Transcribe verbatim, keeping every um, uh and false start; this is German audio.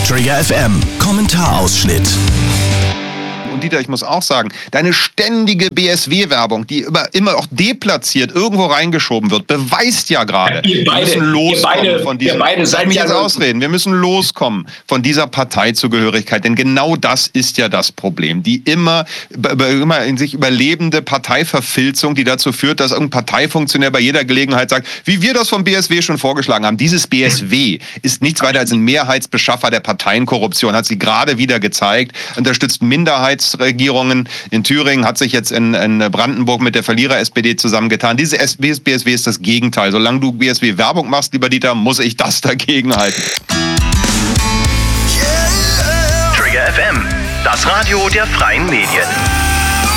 Trigger F M, Kommentarausschnitt. Und Dieter, ich muss auch sagen, deine ständige B S W-Werbung, die immer, immer auch deplatziert irgendwo reingeschoben wird, beweist ja gerade, wir beide, wir müssen loskommen beide, von diesem, wir beide seid mich ja jetzt ausreden, wir müssen loskommen von dieser Parteizugehörigkeit, denn genau das ist ja das Problem, die immer, immer in sich überlebende Parteiverfilzung, die dazu führt, dass irgendein Parteifunktionär bei jeder Gelegenheit sagt, wie wir das vom B S W schon vorgeschlagen haben. Dieses B S W ist nichts weiter als ein Mehrheitsbeschaffer der Parteienkorruption, hat sie gerade wieder gezeigt, unterstützt Minderheitsregierungen. In Thüringen hat sich jetzt in, in Brandenburg mit der Verlierer-S P D zusammengetan. Dieses B S W ist das Gegenteil. Solange du B S W Werbung machst, lieber Dieter, muss ich das dagegen halten. Trigger F M, das Radio der freien Medien.